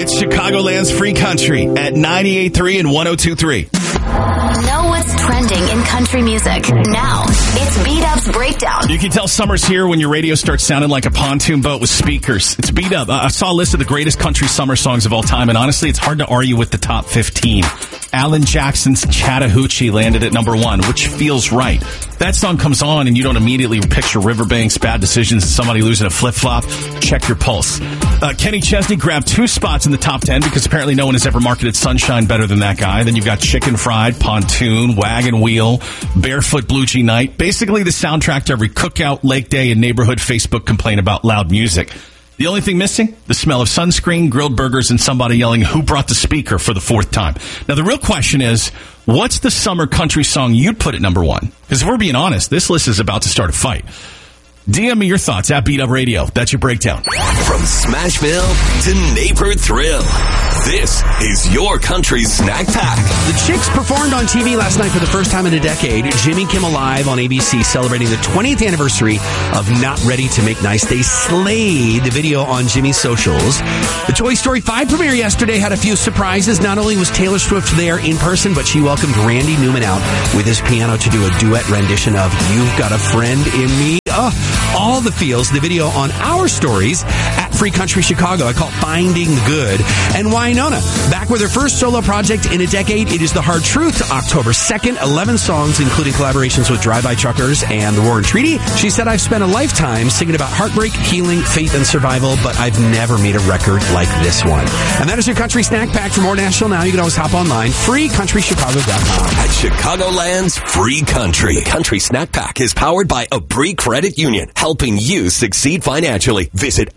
It's Chicagoland's Free Country at 98.3 and 102.3. Know what's trending in country music. Now, it's Beat Up's Breakdown. You can tell summer's here when your radio starts sounding like a pontoon boat with speakers. It's Beat Up. I saw a list of the greatest country summer songs of all time, and honestly, it's hard to argue with the top 15. Alan Jackson's Chattahoochee landed at number 1, which feels right. That song comes on and you don't immediately picture riverbanks, bad decisions, and somebody losing a flip-flop. Check your pulse. Kenny Chesney grabbed 2 spots in the top 10 because apparently no one has ever marketed Sunshine better than that guy. Then you've got Chicken Fried, Pontoon, Wagon Wheel, Barefoot Blue Jean Night. Basically the soundtrack to every cookout, lake day, and neighborhood Facebook complaint about loud music. The only thing missing? The smell of sunscreen, grilled burgers, and somebody yelling, "Who brought the speaker?" for the 4th time. Now, the real question is, what's the summer country song you'd put at number 1? Because if we're being honest, this list is about to start a fight. DM me your thoughts at Beat Up Radio. That's your breakdown. From Smashville to Neighbor Thrill, this is your country snack pack. The Chicks performed on TV last night for the first time in a decade. Jimmy Kimmel Live on ABC celebrating the 20th anniversary of Not Ready to Make Nice. They slayed the video on Jimmy's socials. The Toy Story 5 premiere yesterday had a few surprises. Not only was Taylor Swift there in person, but she welcomed Randy Newman out with his piano to do a duet rendition of You've Got a Friend in Me. All the feels, the video on our stories at Free Country Chicago. I call it Finding the Good. And Wynonna, back with her first solo project in a decade. It is The Hard Truth, October 2nd. 11 songs, including collaborations with Drive-By Truckers and The War and Treaty. She said, I've spent a lifetime singing about heartbreak, healing, faith, and survival, but I've never made a record like this one. And that is your country snack pack. For more National Now, you can always hop online, freecountrychicago.com. At Chicagoland's Free Country. The Country Snack Pack is powered by Abri Credit Union, helping you succeed financially. Visit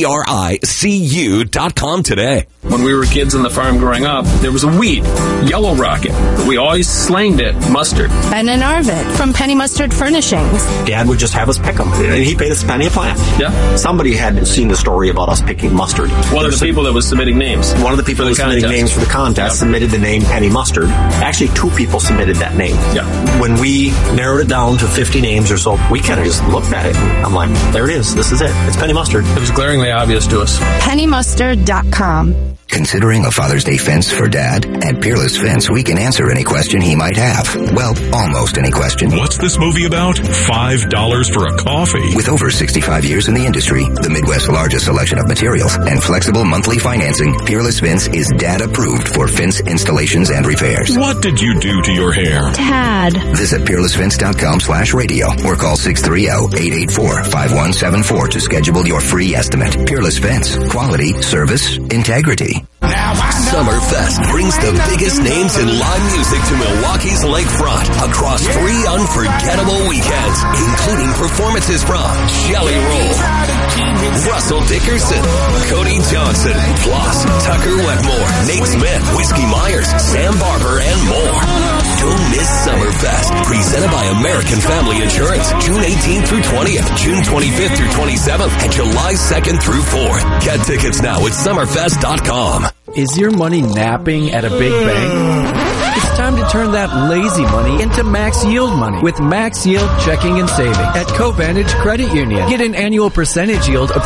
ABRICU.com today. When we were kids on the farm growing up, there was a weed, yellow rocket. We always slanged it, mustard. And an Arvid from Penny Mustard Furnishings. Dad would just have us pick them. He paid us a penny a plant. Yeah. Somebody had seen the story about us picking mustard. One of the people that was submitting names. One of the people that was submitting names for the contest submitted the name Penny Mustard. Actually, 2 people submitted that name. Yeah. When we narrowed it down to 50 names or so, we kind of just looked at it. And I'm like, there it is. This is it. It's Penny Mustard. It was glaringly obvious to us. PennyMustard.com. Considering a Father's Day fence for Dad? At Peerless Fence, we can answer any question he might have. Well, almost any question. What's this movie about? $5 for a coffee. With over 65 years in the industry, the Midwest's largest selection of materials, and flexible monthly financing, Peerless Fence is Dad approved for fence installations and repairs. What did you do to your hair? Dad. Visit peerlessfence.com/radio or call 630-884-5174 to schedule your free estimate. Peerless Fence. Quality, service, integrity. Summerfest brings the biggest names in live music to Milwaukee's lakefront across 3 unforgettable weekends, including performances from Jelly Roll, Russell Dickerson, Cody Johnson, plus Tucker Wetmore, Nate Smith, Whiskey Myers, Sam Barber, and more. Don't miss Summerfest, presented by American Family Insurance, June 18th through 20th, June 25th through 27th, and July 2nd through 4th. Get tickets now at summerfest.com. Is your money napping at a big bank? It's time to turn that lazy money into max yield money with Max Yield Checking and Savings at Covantage Credit Union. Get an annual percentage yield of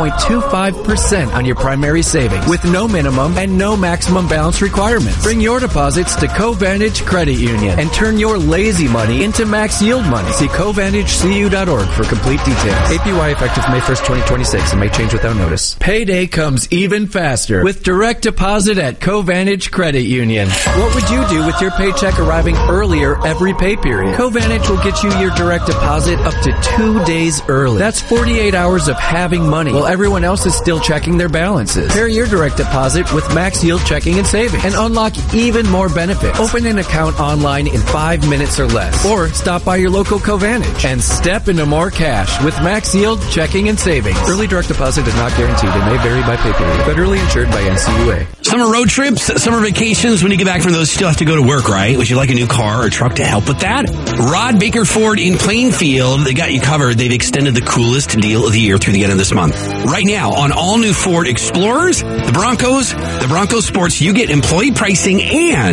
3.25% on your primary savings with no minimum and no maximum balance requirements. Bring your deposits to Covantage Credit Union and turn your lazy money into max yield money. See CovantageCU.org for complete details. APY effective May 1st, 2026 and may change without notice. Payday comes even faster with direct deposit at Covantage Credit Union. What would you do with your paycheck arriving earlier every pay period? Covantage will get you your direct deposit up to 2 days early. That's 48 hours of having money while everyone else is still checking their balances. Pair your direct deposit with Max Yield Checking and Savings and unlock even more benefits. Open an account online in 5 minutes or less, or stop by your local Covantage and step into more cash with Max Yield Checking and Savings. Early direct deposit is not guaranteed and may vary by pay period. Federally insured by NCUA. Summer road trips, summer vacations, when you get back from those, you still have to go to work, right? Would you like a new car or truck to help with that? Rod Baker Ford in Plainfield, they got you covered. They've extended the coolest deal of the year through the end of this month. Right now, on all new Ford Explorers, the Broncos Sports, you get employee pricing and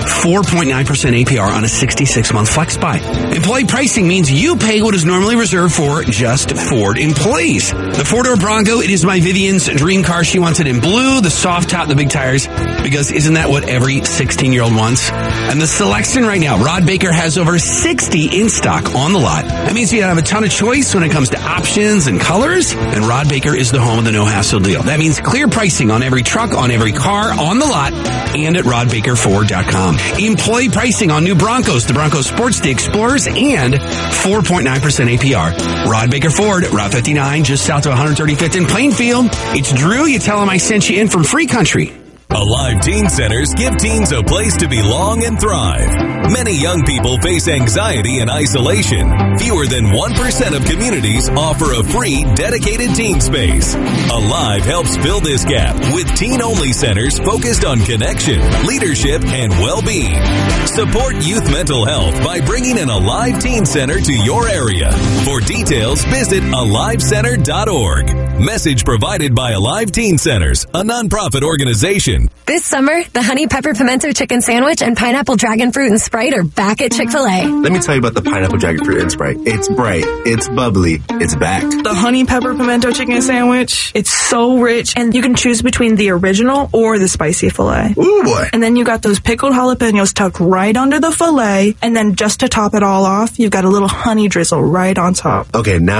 4.9% APR on a 66-month flex buy. Employee pricing means you pay what is normally reserved for just Ford employees. The four-door Bronco, it is my Vivian's dream car. She wants it in blue, the soft top, the big tires, because isn't that what every 16-year-old wants? And the selection right now, Rod Baker has over 60 in stock on the lot. That means you have a ton of choice when it comes to options and colors, and Rod Baker is the home of the no-hassle deal. That means clear pricing on every truck, on every car, on the lot, and at rodbakerford.com. Employee pricing on new Broncos, the Bronco Sports, the Explorers, and 4.9% APR. Rod Baker Ford, Route 59, just south of 135th in Plainfield. It's Drew. You tell him I sent you in from Free Country. Alive Teen Centers give teens a place to belong and thrive. Many young people face anxiety and isolation. Fewer than 1% of communities offer a free, dedicated teen space. Alive helps fill this gap with teen-only centers focused on connection, leadership, and well-being. Support youth mental health by bringing an Alive Teen Center to your area. For details, visit alivecenter.org. Message provided by Alive Teen Centers, a nonprofit organization. This summer, the Honey Pepper Pimento Chicken Sandwich and Pineapple Dragon Fruit and Sprite are back at Chick-fil-A. Let me tell you about the Pineapple Dragon Fruit and Sprite. It's bright, it's bubbly, it's back. The Honey Pepper Pimento Chicken Sandwich, it's so rich, and you can choose between the original or the spicy filet. Ooh, boy. And then you got those pickled jalapenos tucked right under the filet, and then just to top it all off, you've got a little honey drizzle right on top. Okay, now